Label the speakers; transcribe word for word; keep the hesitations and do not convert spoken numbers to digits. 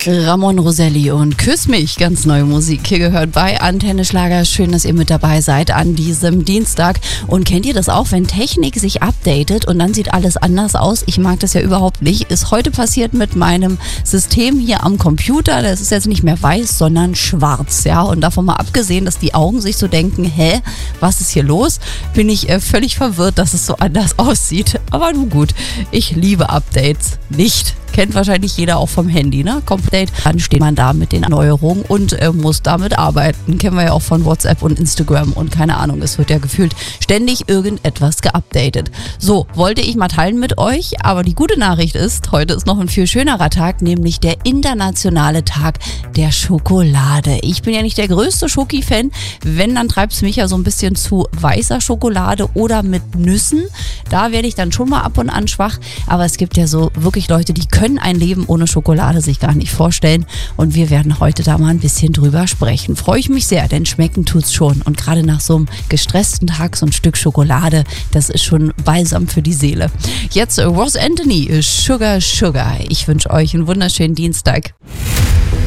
Speaker 1: Ramon Roselli und Küss mich, ganz neue Musik hier gehört bei Antenne Schlager. Schön, dass ihr mit dabei seid an diesem Dienstag. Und kennt ihr das auch, wenn Technik sich updatet und dann sieht alles anders aus? Ich mag das ja überhaupt nicht. Ist heute passiert mit meinem System hier am Computer. Das ist jetzt nicht mehr weiß, sondern schwarz. Ja, und davon mal abgesehen, dass die Augen sich so denken, hä, was ist hier los? Bin ich äh, völlig verwirrt, dass es so anders aussieht. Aber nun gut, ich liebe Updates nicht. Kennt wahrscheinlich jeder auch vom Handy, ne? Komplett. Dann steht man da mit den Erneuerungen und äh, muss damit arbeiten. Kennen wir ja auch von WhatsApp und Instagram und keine Ahnung, es wird ja gefühlt ständig irgendetwas geupdatet. So, wollte ich mal teilen mit euch, aber die gute Nachricht ist, heute ist noch ein viel schönerer Tag, nämlich der internationale Tag der Schokolade. Ich bin ja nicht der größte Schoki-Fan, wenn, dann treibt es mich ja so ein bisschen zu weißer Schokolade oder mit Nüssen. Da werde ich dann schon mal ab und an schwach, aber es gibt ja so wirklich Leute, die können ein Leben ohne Schokolade sich gar nicht vorstellen und wir werden heute da mal ein bisschen drüber sprechen. Freue ich mich sehr, denn schmecken tut's schon und gerade nach so einem gestressten Tag so ein Stück Schokolade, das ist schon balsam für die Seele. Jetzt Ross Anthony, Sugar Sugar. Ich wünsche euch einen wunderschönen Dienstag.